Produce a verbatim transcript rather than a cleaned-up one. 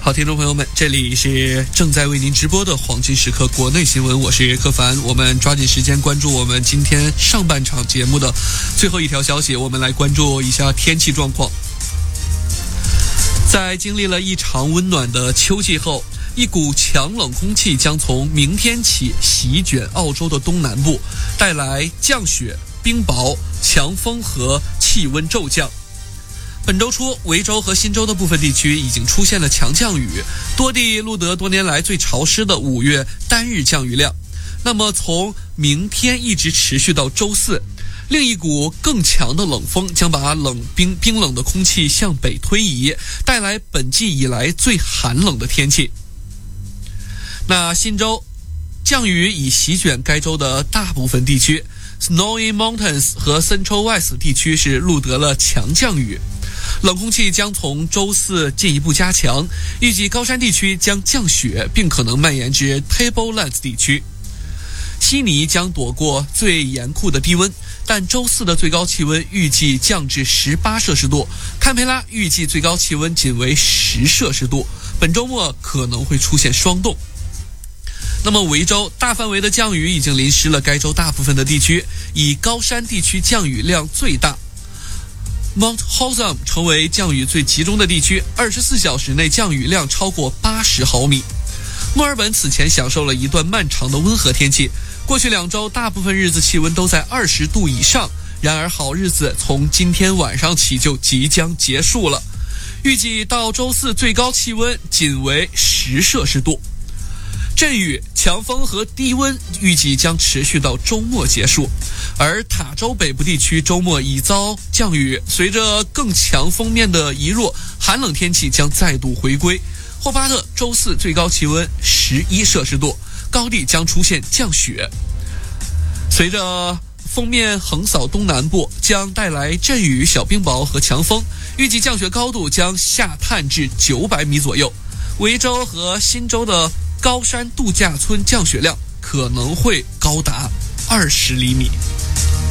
好，听众朋友们，这里是正在为您直播的黄金时刻国内新闻，我是柯凡。我们抓紧时间关注我们今天上半场节目的最后一条消息，我们来关注一下天气状况。在经历了一场温暖的秋季后，一股强冷空气将从明天起席卷澳洲的东南部，带来降雪、冰雹、强风和气温骤降。本周初，维州和新州的部分地区已经出现了强降雨，多地录得多年来最潮湿的五月单日降雨量。那么从明天一直持续到周四，另一股更强的冷锋将把冷冰冰冷的空气向北推移，带来本季以来最寒冷的天气。那新州降雨已席卷该州的大部分地区， Snowy Mountains 和 Central West 地区是录得了强降雨。冷空气将从周四进一步加强，预计高山地区将降雪，并可能蔓延至 Tablelands 地区。悉尼将躲过最严酷的低温，但周四的最高气温预计降至十八摄氏度，堪培拉预计最高气温仅为十摄氏度，本周末可能会出现霜冻。那么维州大范围的降雨已经淋湿了该州大部分的地区，以高山地区降雨量最大。Mount Hotham 成为降雨最集中的地区，二十四小时内降雨量超过八十毫米。墨尔本此前享受了一段漫长的温和天气，过去两周大部分日子气温都在二十度以上，然而好日子从今天晚上起就即将结束了，预计到周四最高气温仅为十摄氏度。阵雨、强风和低温预计将持续到周末结束，而塔州北部地区周末已遭降雨，随着更强锋面的移入，寒冷天气将再度回归。霍巴特周四最高气温十一摄氏度，高地将出现降雪。随着锋面横扫东南部，将带来阵雨、小冰雹和强风，预计降雪高度将下探至九百米左右。维州和新州的高山度假村降雪量可能会高达二十厘米。